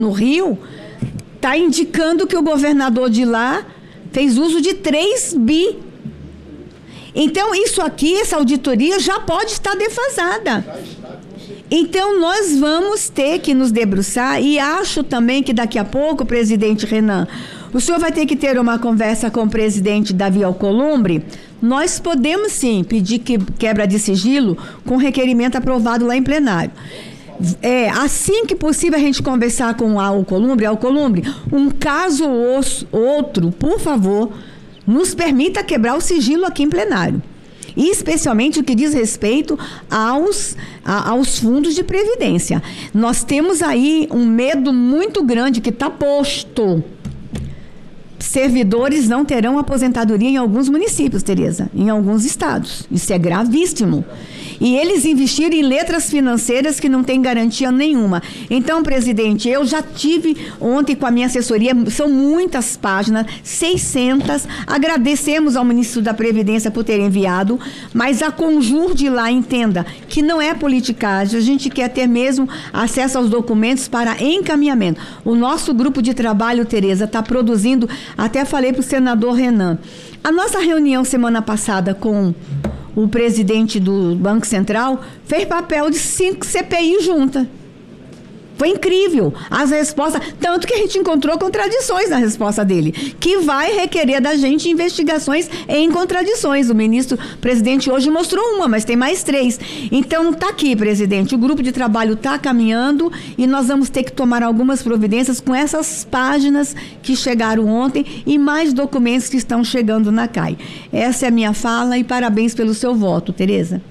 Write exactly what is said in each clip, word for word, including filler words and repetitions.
no Rio, está indicando que o governador de lá fez uso de três bi. Então, isso aqui, essa auditoria já pode estar defasada. Então, nós vamos ter que nos debruçar, e acho também que daqui a pouco, presidente Renan, o senhor vai ter que ter uma conversa com o presidente Davi Alcolumbre. Nós podemos, sim, pedir que quebra de sigilo com requerimento aprovado lá em plenário. É, assim que possível a gente conversar com o Alcolumbre, Alcolumbre, um caso ou outro, por favor, nos permita quebrar o sigilo aqui em plenário. E especialmente o que diz respeito aos, a, aos fundos de previdência. Nós temos aí um medo muito grande que está posto. Servidores não terão aposentadoria em alguns municípios, Tereza, em alguns estados. Isso é gravíssimo. E eles investiram em letras financeiras que não têm garantia nenhuma. Então, presidente, eu já tive ontem com a minha assessoria, são muitas páginas, seiscentas, agradecemos ao ministro da Previdência por ter enviado, mas a Conjur de lá entenda que não é politicagem, a gente quer ter mesmo acesso aos documentos para encaminhamento. O nosso grupo de trabalho, Tereza, está produzindo, até falei para o senador Renan, a nossa reunião semana passada com o presidente do Banco Central fez papel de cinco C P I juntas. Foi incrível as respostas, tanto que a gente encontrou contradições na resposta dele, que vai requerer da gente investigações em contradições. O ministro presidente hoje mostrou uma, mas tem mais três. Então, está aqui, presidente, o grupo de trabalho está caminhando e nós vamos ter que tomar algumas providências com essas páginas que chegaram ontem e mais documentos que estão chegando na C A I. Essa é a minha fala e parabéns pelo seu voto, Tereza.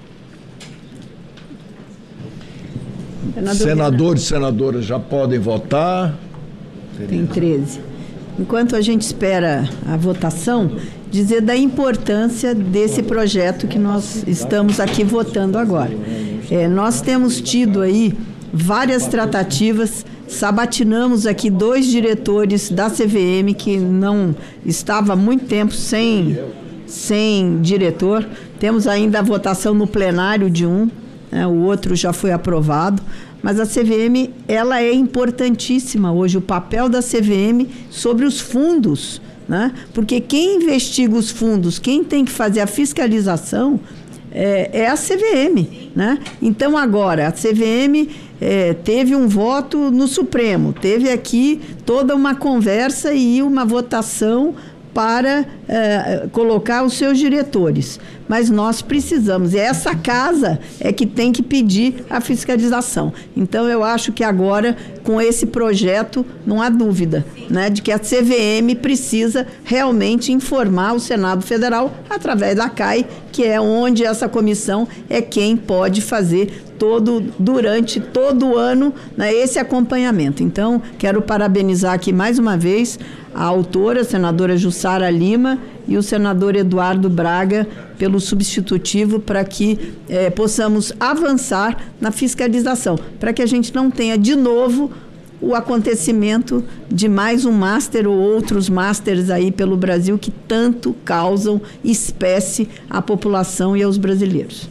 Senadores e senadoras já podem votar. Tem treze. Enquanto a gente espera a votação, dizer da importância desse projeto que nós estamos aqui votando agora. É, nós temos tido aí várias tratativas, sabatinamos aqui dois diretores da C V M que não estava há muito tempo sem, sem diretor. Temos ainda a votação no plenário de um, né, o outro já foi aprovado. Mas a C V M, ela é importantíssima hoje, o papel da C V M sobre os fundos, né? Porque quem investiga os fundos, quem tem que fazer a fiscalização é, é a C V M, né? Então, agora, a C V M é, teve um voto no Supremo, teve aqui toda uma conversa e uma votação para eh, colocar os seus diretores. Mas nós precisamos, e essa casa é que tem que pedir a fiscalização. Então, eu acho que agora, com esse projeto, não há dúvida, né, de que a C V M precisa realmente informar o Senado Federal através da C A I, que é onde essa comissão é quem pode fazer todo, durante todo o ano, né, esse acompanhamento. Então, quero parabenizar aqui mais uma vez a autora, a senadora Jussara Lima, e o senador Eduardo Braga, pelo substitutivo, para que eh, possamos avançar na fiscalização, para que a gente não tenha de novo o acontecimento de mais um master ou outros masters aí pelo Brasil que tanto causam espécie à população e aos brasileiros.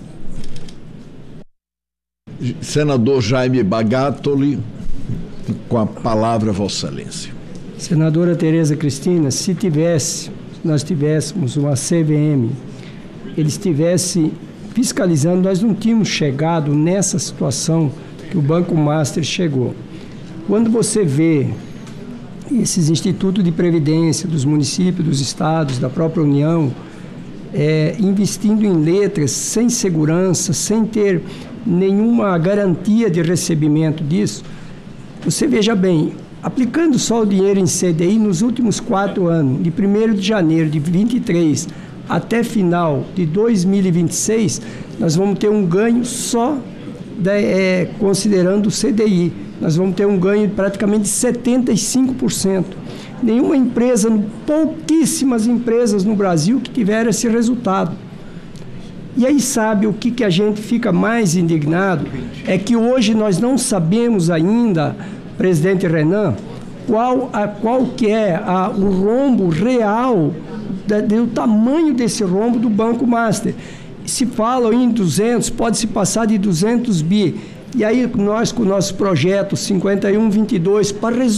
Senador Jaime Bagatoli, com a palavra, Vossa Excelência. Senadora Tereza Cristina, se tivesse, nós tivéssemos uma C V M, ele estivesse fiscalizando, nós não tínhamos chegado nessa situação que o Banco Master chegou. Quando você vê esses institutos de previdência dos municípios, dos estados, da própria União, é, investindo em letras sem segurança, sem ter nenhuma garantia de recebimento disso, você veja bem, aplicando só o dinheiro em C D I nos últimos quatro anos, de primeiro de janeiro de vinte e três até final de dois mil e vinte e seis, nós vamos ter um ganho só de, é, considerando o C D I. Nós vamos ter um ganho de praticamente setenta e cinco por cento. Nenhuma empresa, pouquíssimas empresas no Brasil que tiveram esse resultado. E aí, sabe, o que, que a gente fica mais indignado é que hoje nós não sabemos ainda, presidente Renan, qual, a, qual que é a, o rombo real, da, do tamanho desse rombo do Banco Master. Se fala em duzentos, pode se passar de duzentos bi. E aí nós com o nosso projeto cinquenta e um vinte e dois para